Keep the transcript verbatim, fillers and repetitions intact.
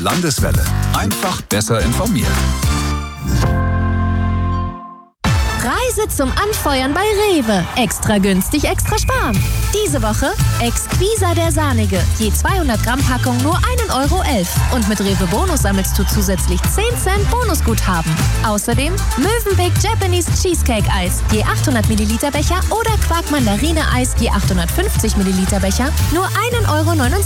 Landeswelle. Einfach besser informiert. Reise zum Anfeuern bei Rewe. Extra günstig, extra sparen. Diese Woche Exquisa der Sahnige. Je zweihundert Gramm Packung nur ein Euro elf. Und mit Rewe Bonus sammelst du zusätzlich zehn Cent Bonusguthaben. Außerdem Mövenpick Japanese Cheesecake Eis. Je achthundert Milliliter Becher oder Quark Mandarine Eis je achthundertfünfzig Milliliter Becher nur ein Euro neunundsiebzig.